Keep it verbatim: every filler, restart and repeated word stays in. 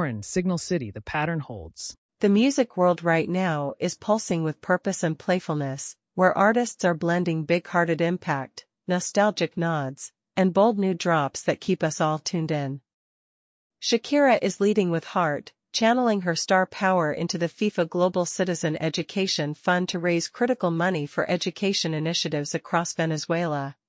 in Signal City the pattern holds. The music world right now is pulsing with purpose and playfulness, where artists are blending big-hearted impact, nostalgic nods, and bold new drops that keep us all tuned in. Shakira is leading with heart, channeling her star power into the FIFA Global Citizen Education Fund to raise critical money for education initiatives across Venezuela.